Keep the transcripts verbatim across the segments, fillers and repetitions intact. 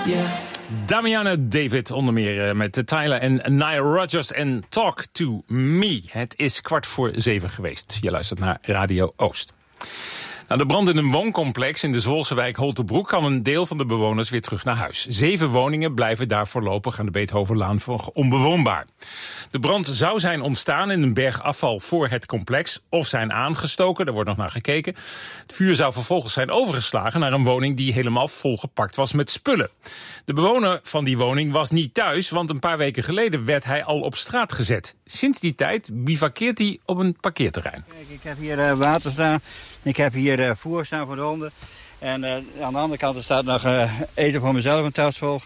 Damiana David onder meer met Tyler en Nile Rodgers en Talk to Me. Het is kwart voor zeven geweest. Je luistert naar Radio Oost. Nou, de brand in een wooncomplex in de Zwolse wijk Holtebroek kan een deel van de bewoners weer terug naar huis. Zeven woningen blijven daar voorlopig aan de Beethovenlaan onbewoonbaar. De brand zou zijn ontstaan in een berg afval voor het complex of zijn aangestoken, daar wordt nog naar gekeken. Het vuur zou vervolgens zijn overgeslagen naar een woning die helemaal volgepakt was met spullen. De bewoner van die woning was niet thuis, want een paar weken geleden werd hij al op straat gezet. Sinds die tijd bivakkeert hij op een parkeerterrein. Kijk, ik heb hier uh, water staan, ik heb hier uh, voer staan voor de honden. En uh, aan de andere kant staat nog uh, eten voor mezelf, een tas vol.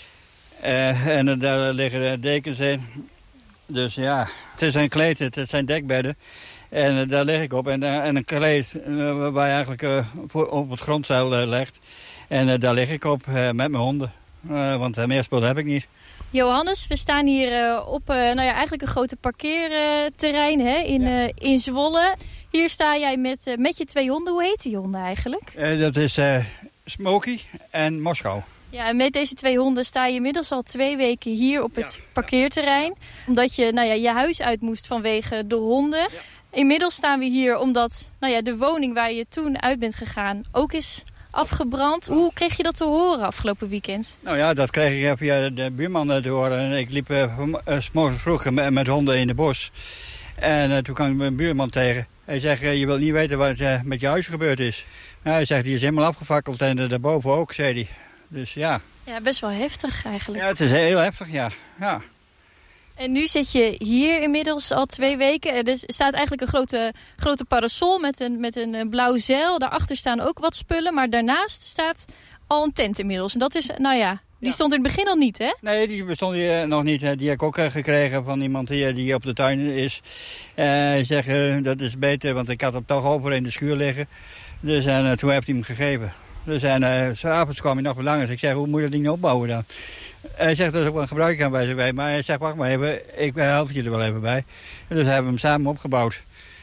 Uh, en uh, daar liggen uh, dekens in. Dus ja, het is een kleed, het zijn dekbedden. En uh, daar lig ik op. En, uh, en een kleed uh, waar je eigenlijk uh, voor, op het grondzeil uh, legt. En uh, daar lig ik op uh, met mijn honden. Uh, want uh, meer spul heb ik niet. Johannes, we staan hier uh, op uh, nou ja, eigenlijk een grote parkeerterrein hè, in, ja. uh, in Zwolle. Hier sta jij met, uh, met je twee honden. Hoe heten je honden eigenlijk? Uh, dat is uh, Smokey en Moskou. Ja, en met deze twee honden sta je inmiddels al twee weken hier op het ja. parkeerterrein. Omdat je nou ja, je huis uit moest vanwege de honden. Ja. Inmiddels staan we hier omdat nou ja, de woning waar je toen uit bent gegaan ook is afgebrand. Hoe kreeg je dat te horen afgelopen weekend? Nou ja, dat kreeg ik via de buurman te horen. Ik liep uh, uh, 's morgens vroeg met, met honden in het bos. En uh, toen kwam ik mijn buurman tegen. Hij zegt, uh, je wilt niet weten wat uh, met je huis gebeurd is. Nou, hij zegt, die is helemaal afgefakkeld en uh, daarboven ook, zei hij. Dus ja. Ja, best wel heftig eigenlijk. Ja, het is heel heftig, ja. ja. En nu zit je hier inmiddels al twee weken. Er staat eigenlijk een grote, grote parasol met een, met een blauw zeil. Daarachter staan ook wat spullen. Maar daarnaast staat al een tent inmiddels. En dat is, nou ja, die ja. stond in het begin al niet, hè? Nee, die bestond hier nog niet. Die heb ik ook gekregen van iemand die, die op de tuin is. Uh, hij zegt, uh, dat is beter, want ik had hem toch over in de schuur liggen. Dus en, uh, toen heeft hij hem gegeven. Dus en uh, 's avonds kwam hij nog verlangen. Dus ik zeg, hoe moet je dat ding opbouwen dan? Hij zegt, dat is ook wel een gebruiksaanwijzing bij. Maar hij zegt, wacht maar even, ik help je er wel even bij. En dus hebben we hem samen opgebouwd.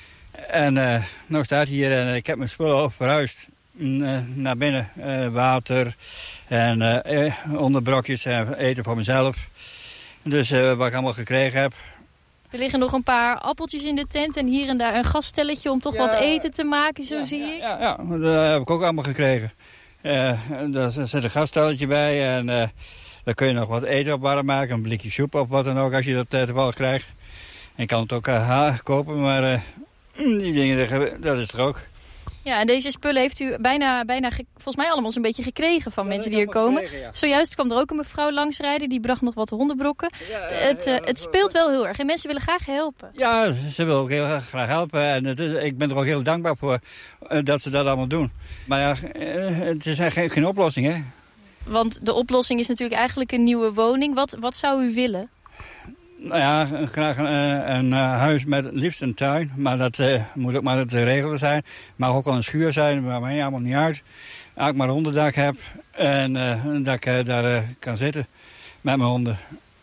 En uh, nog staat hij hier en ik heb mijn spullen ook verhuisd. Uh, naar binnen. Uh, water en uh, onderbrokjes en eten voor mezelf. Dus uh, wat ik allemaal gekregen heb. Er liggen nog een paar appeltjes in de tent en hier en daar een gasstelletje om toch ja, wat eten te maken, zo ja, zie ja, ik. Ja, ja, dat heb ik ook allemaal gekregen. Uh, daar zit een gasstelletje bij en uh, daar kun je nog wat eten op warm maken. Een blikje soep of wat dan ook als je dat uh, toevallig krijgt. En je kan het ook uh, kopen, maar uh, die dingen, dat is er ook. Ja, en deze spullen heeft u bijna, bijna volgens mij allemaal zo'n beetje gekregen van ja, mensen die hier komen. Gekregen, ja. Zojuist kwam er ook een mevrouw langsrijden, die bracht nog wat hondenbrokken. Ja, ja, het, ja, het speelt wel heel erg en mensen willen graag helpen. Ja, ze willen ook heel graag helpen en het is, ik ben er ook heel dankbaar voor uh, dat ze dat allemaal doen. Maar ja, uh, het is eigenlijk geen oplossing, hè. Want de oplossing is natuurlijk eigenlijk een nieuwe woning. Wat, wat zou u willen? Nou ja, graag een, een huis met liefst een tuin. Maar dat uh, moet ook maar te regelen zijn. Mag ook wel een schuur zijn, maar mij allemaal niet uit. Als ik maar een hondendak heb en uh, dat ik uh, daar uh, kan zitten met mijn honden.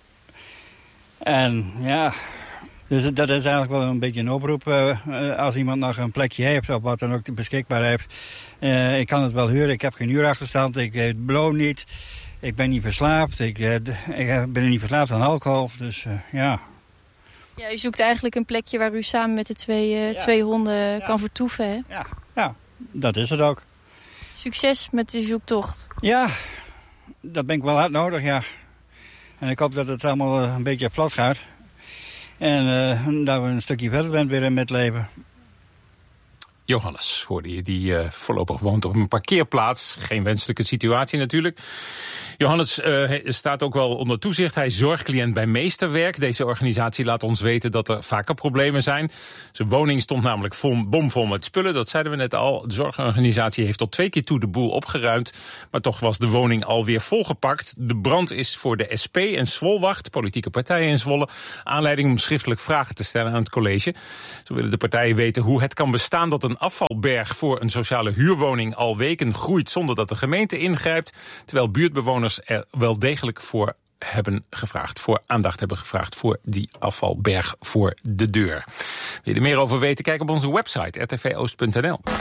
En ja, dus dat is eigenlijk wel een beetje een oproep. Uh, als iemand nog een plekje heeft of wat dan ook beschikbaar heeft. Uh, ik kan het wel huren, ik heb geen huurachterstand, ik uh, beloon niet. Ik ben niet verslaafd. Ik, uh, ik ben niet verslaafd aan alcohol. Dus uh, ja. Ja, u zoekt eigenlijk een plekje waar u samen met de twee, uh, ja. twee honden ja. kan vertoeven, hè? Ja. ja, dat is het ook. Succes met de zoektocht. Ja, dat ben ik wel hard nodig, ja. En ik hoop dat het allemaal een beetje vlot gaat. En uh, dat we een stukje verder zijn weer in het leven. Johannes hoorde je, die uh, voorlopig woont op een parkeerplaats. Geen wenselijke situatie natuurlijk. Johannes uh, staat ook wel onder toezicht. Hij is zorgcliënt bij Meesterwerk. Deze organisatie laat ons weten dat er vaker problemen zijn. Zijn woning stond namelijk vol, bomvol met spullen. Dat zeiden we net al. De zorgorganisatie heeft tot twee keer toe de boel opgeruimd. Maar toch was de woning alweer volgepakt. De brand is voor de S P en Zwolwacht, politieke partijen in Zwolle, aanleiding om schriftelijk vragen te stellen aan het college. Zo willen de partijen weten hoe het kan bestaan dat een afvalberg voor een sociale huurwoning al weken groeit zonder dat de gemeente ingrijpt, terwijl buurtbewoners er wel degelijk voor hebben gevraagd, voor aandacht hebben gevraagd voor die afvalberg voor de deur. Wil je er meer over weten? Kijk op onze website r t v oost punt n l.